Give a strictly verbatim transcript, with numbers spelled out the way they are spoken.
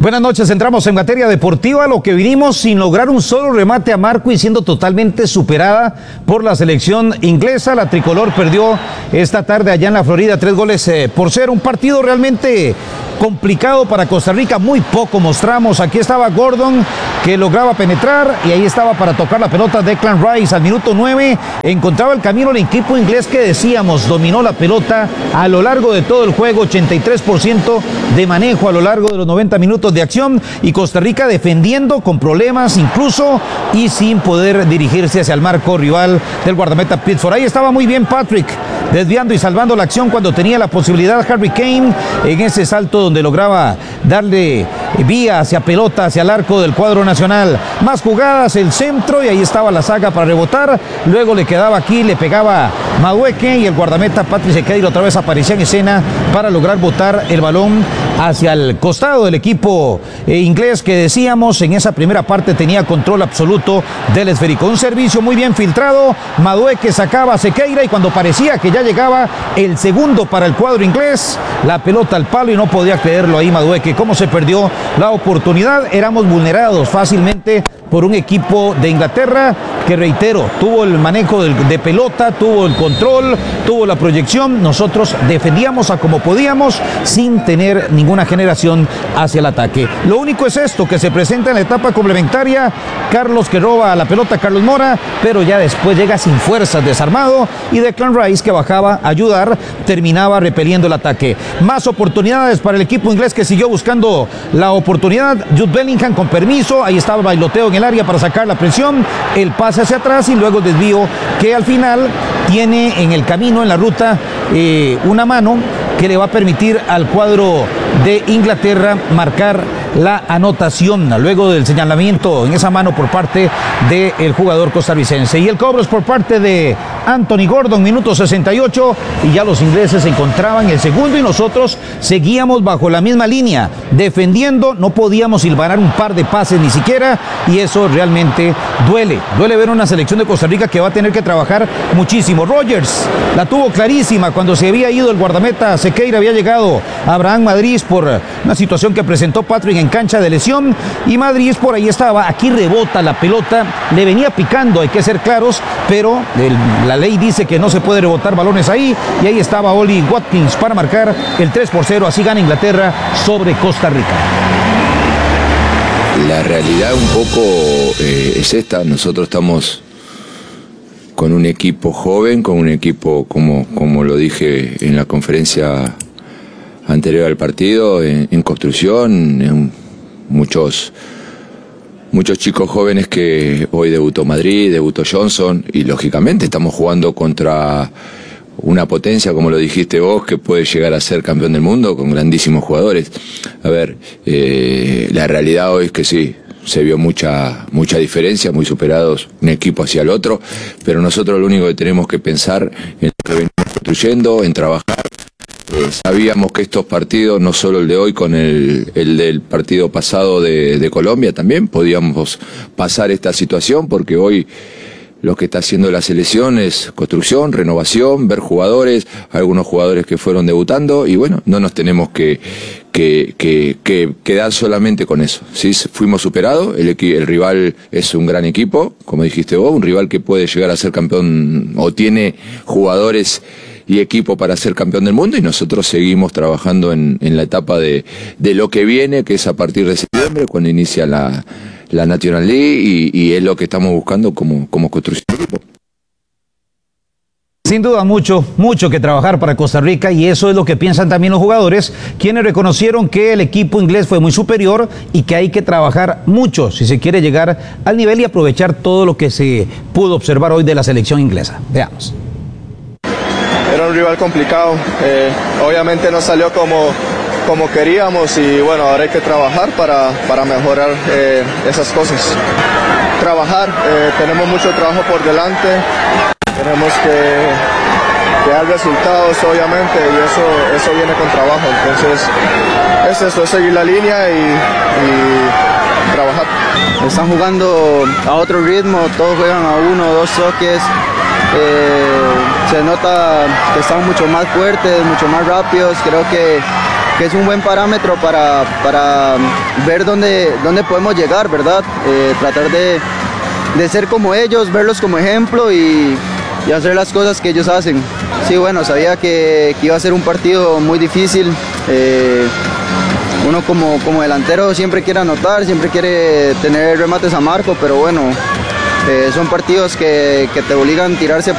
Buenas noches, entramos en materia deportiva, lo que vinimos sin lograr un solo remate a marco y siendo totalmente superada por la selección inglesa. La tricolor perdió esta tarde allá en la Florida, tres goles eh, por cero, un partido realmente complicado para Costa Rica, muy poco mostramos. Aquí estaba Gordon, que lograba penetrar, y ahí estaba para tocar la pelota Declan Rice. Al minuto nueve encontraba el camino el equipo inglés que decíamos, dominó la pelota a lo largo de todo el juego, ochenta y tres por ciento de manejo a lo largo de los noventa minutos de acción, y Costa Rica defendiendo con problemas incluso y sin poder dirigirse hacia el marco rival del guardameta Pittsford. Ahí estaba muy bien Patrick, desviando y salvando la acción cuando tenía la posibilidad Harry Kane en ese salto donde lograba darle vía hacia pelota, hacia el arco del cuadro nacional. Más jugadas, el centro, y ahí estaba la saga para rebotar. Luego le quedaba aquí, le pegaba Madueke, y el guardameta Patrick Sequeira otra vez aparecía en escena para lograr botar el balón hacia el costado del equipo eh, inglés, que decíamos en esa primera parte tenía control absoluto del esférico. Un servicio muy bien filtrado, Madueke sacaba a Sequeira, y cuando parecía que ya llegaba el segundo para el cuadro inglés, la pelota al palo y no podía creerlo ahí Madueke. Cómo se perdió la oportunidad. Éramos vulnerados fácilmente por un equipo de Inglaterra que, reitero, tuvo el manejo de, de pelota, tuvo el control, tuvo la proyección. Nosotros defendíamos a como podíamos sin tener ninguna generación hacia el ataque. Lo único es esto, que se presenta en la etapa complementaria, Carlos que roba la pelota a Carlos Mora, pero ya después llega sin fuerzas, desarmado, y Declan Rice, que bajaba a ayudar, terminaba repeliendo el ataque. Más oportunidades para el equipo inglés, que siguió buscando la oportunidad. Jude Bellingham con permiso, ahí estaba el bailoteo en el área para sacar la presión, el pase hacia atrás y luego el desvío, que al final tiene en el camino, en la ruta, eh, una mano que le va a permitir al cuadro de Inglaterra marcar la anotación luego del señalamiento en esa mano por parte del jugador costarricense. Y el cobro es por parte de Anthony Gordon, minuto sesenta y ocho, y ya los ingleses se encontraban el segundo y nosotros seguíamos bajo la misma línea, defendiendo. No podíamos silbanar un par de pases ni siquiera, y eso realmente duele. Duele ver una selección de Costa Rica que va a tener que trabajar muchísimo. Rogers la tuvo clarísima cuando se había ido el guardameta Sequeira, había llegado Abraham Madrid por una situación que presentó Patrick en cancha de lesión, y Madrid por ahí estaba. Aquí rebota la pelota, le venía picando, hay que ser claros, pero el, la ley dice que no se puede rebotar balones ahí, y ahí estaba Oli Watkins para marcar el tres por cero, así gana Inglaterra sobre Costa Rica. La realidad un poco eh, es esta. Nosotros estamos con un equipo joven, con un equipo, como, como lo dije en la conferencia anterior al partido, en, en construcción, en muchos, muchos chicos jóvenes que hoy debutó Madrid, debutó Johnson, y lógicamente estamos jugando contra una potencia, como lo dijiste vos, que puede llegar a ser campeón del mundo con grandísimos jugadores. A ver, eh, la realidad hoy es que sí, se vio mucha mucha diferencia, muy superados un equipo hacia el otro, pero nosotros lo único que tenemos que pensar en lo que venimos construyendo, en trabajar. Eh, sabíamos que estos partidos, no solo el de hoy, con el, el del partido pasado de, de Colombia también, podíamos pasar esta situación, porque hoy lo que está haciendo la selección es construcción, renovación, ver jugadores, algunos jugadores que fueron debutando, y bueno, no nos tenemos que, que, que, que quedar solamente con eso. ¿Sí? Fuimos superados, el, el rival es un gran equipo, como dijiste vos, un rival que puede llegar a ser campeón o tiene jugadores y equipo para ser campeón del mundo, y nosotros seguimos trabajando en, en la etapa de, de lo que viene, que es a partir de septiembre, cuando inicia la, la National League, y, y es lo que estamos buscando como, como construcción de equipo. Sin duda mucho, mucho que trabajar para Costa Rica, y eso es lo que piensan también los jugadores, quienes reconocieron que el equipo inglés fue muy superior y que hay que trabajar mucho si se quiere llegar al nivel y aprovechar todo lo que se pudo observar hoy de la selección inglesa. Veamos. Era un rival complicado, eh, obviamente no salió como, como queríamos, y bueno, ahora hay que trabajar para, para mejorar eh, esas cosas. Trabajar, eh, tenemos mucho trabajo por delante, tenemos que, que dar resultados obviamente, y eso, eso viene con trabajo. Entonces es eso, es seguir la línea y, y trabajar. Están jugando a otro ritmo, todos juegan a uno o dos toques. Eh, se nota que están mucho más fuertes, mucho más rápidos. Creo que que es un buen parámetro para, para ver dónde, dónde podemos llegar, ¿verdad? Eh, tratar de, de ser como ellos, verlos como ejemplo y, y hacer las cosas que ellos hacen. Sí, bueno, sabía que, que iba a ser un partido muy difícil. Eh, uno como, como delantero siempre quiere anotar, siempre quiere tener remates a marco, pero bueno, eh, son partidos que, que te obligan a tirarse